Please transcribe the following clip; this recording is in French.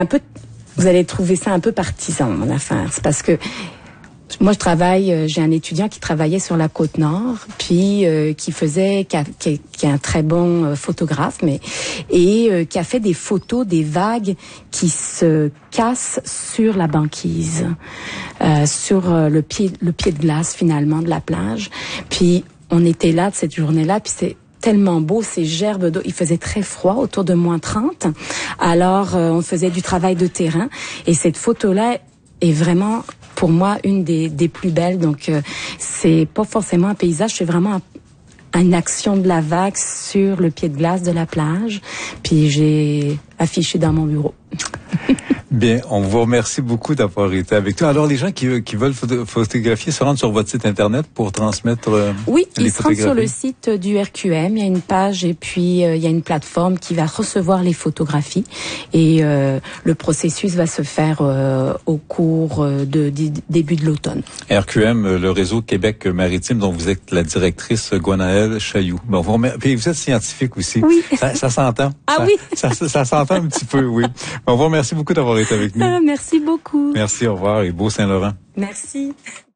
Vous allez trouver ça un peu partisan, mon affaire. C'est parce que moi, j'ai un étudiant qui travaillait sur la Côte-Nord, puis qui est un très bon photographe, qui a fait des photos des vagues qui se cassent sur la banquise, sur le pied de glace finalement de la plage. Puis on était là de cette journée-là, puis c'est tellement beau, ces gerbes d'eau. Il faisait très froid, autour de -30. Alors, on faisait du travail de terrain. Et cette photo-là est vraiment, pour moi, une des plus belles. Donc, c'est pas forcément un paysage, c'est vraiment une action de la vague sur le pied de glace de la plage. Puis, j'ai affiché dans mon bureau. Bien, on vous remercie beaucoup d'avoir été avec nous. Alors, les gens qui veulent photographier se rendent sur votre site Internet pour transmettre oui, les ils se rendent sur le site du RQM. Il y a une page et puis il y a une plateforme qui va recevoir les photographies. Et le processus va se faire au cours début de l'automne. RQM, le réseau Québec maritime, dont vous êtes la directrice, Gwenaëlle Chailloux. Bon, puis vous êtes scientifique aussi. Oui. Ça s'entend. Ah oui. Ça s'entend un petit peu, oui. Bon, on vous remercie beaucoup d'avoir été avec nous. Merci beaucoup. Merci, au revoir et beau Saint-Laurent. Merci.